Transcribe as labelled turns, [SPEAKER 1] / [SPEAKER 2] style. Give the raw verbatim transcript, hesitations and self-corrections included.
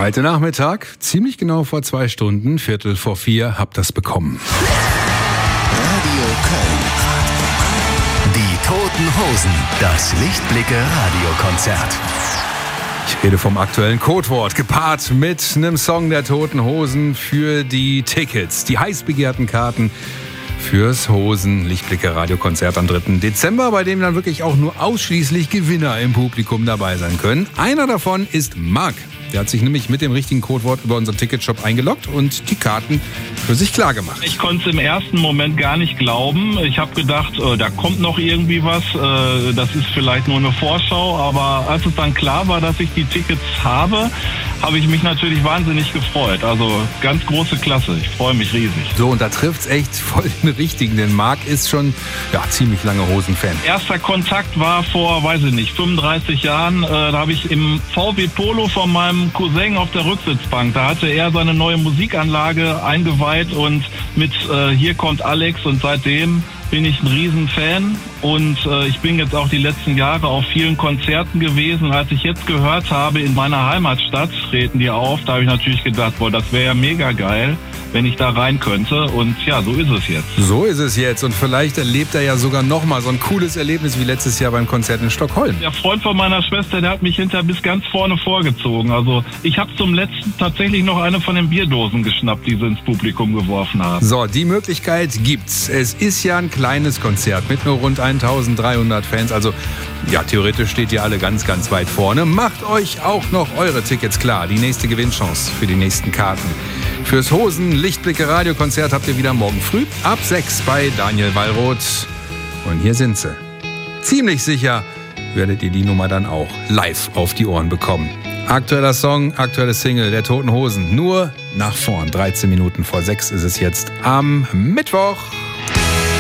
[SPEAKER 1] Heute Nachmittag, ziemlich genau vor zwei Stunden, Viertel vor vier, habt das bekommen.
[SPEAKER 2] Radio Köln. Die Toten Hosen. Das Lichtblicke Radiokonzert.
[SPEAKER 1] Ich rede vom aktuellen Codewort, gepaart mit einem Song der Toten Hosen für die Tickets, die heiß begehrten Karten fürs Hosen-Lichtblicke-Radiokonzert am dritten Dezember, bei dem dann wirklich auch nur ausschließlich Gewinner im Publikum dabei sein können. Einer davon ist Marc. Der hat sich nämlich mit dem richtigen Codewort über unseren Ticketshop eingeloggt und die Karten für sich klar gemacht.
[SPEAKER 3] Ich konnte es im ersten Moment gar nicht glauben. Ich habe gedacht, äh, da kommt noch irgendwie was. Äh, das ist vielleicht nur eine Vorschau. Aber als es dann klar war, dass ich die Tickets habe, habe ich mich natürlich wahnsinnig gefreut. Also ganz große Klasse. Ich freue mich riesig.
[SPEAKER 1] So, und da trifft's echt voll den Richtigen. Denn Marc ist schon ja, ziemlich lange Hosen-Fan.
[SPEAKER 3] Erster Kontakt war vor, weiß ich nicht, fünfunddreißig Jahren. Äh, da habe ich im V W Polo von meinem Cousin auf der Rücksitzbank. Da hatte er seine neue Musikanlage eingeweiht und mit äh, Hier kommt Alex, und seitdem bin ich ein Riesenfan und äh, ich bin jetzt auch die letzten Jahre auf vielen Konzerten gewesen. Als ich jetzt gehört habe, in meiner Heimatstadt treten die auf, da habe ich natürlich gedacht, boah, das wäre ja mega geil, wenn ich da rein könnte. Und ja, so ist es jetzt.
[SPEAKER 1] So ist es jetzt. Und vielleicht erlebt er ja sogar nochmal so ein cooles Erlebnis wie letztes Jahr beim Konzert in Stockholm.
[SPEAKER 3] Der Freund von meiner Schwester, der hat mich hinterher bis ganz vorne vorgezogen. Also ich habe zum letzten tatsächlich noch eine von den Bierdosen geschnappt, die sie ins Publikum geworfen haben.
[SPEAKER 1] So, die Möglichkeit gibt's. Es ist ja ein kleines Konzert mit nur rund eintausenddreihundert Fans. Also ja, theoretisch steht ihr alle ganz, ganz weit vorne. Macht euch auch noch eure Tickets klar. Die nächste Gewinnchance für die nächsten Karten. Fürs Hosen-Lichtblicke-Radiokonzert habt ihr wieder morgen früh ab sechs bei Daniel Wallroth. Und hier sind sie. Ziemlich sicher werdet ihr die Nummer dann auch live auf die Ohren bekommen. Aktueller Song, aktuelle Single der Toten Hosen. Nur nach vorn. dreizehn Minuten vor sechs ist es jetzt am Mittwoch.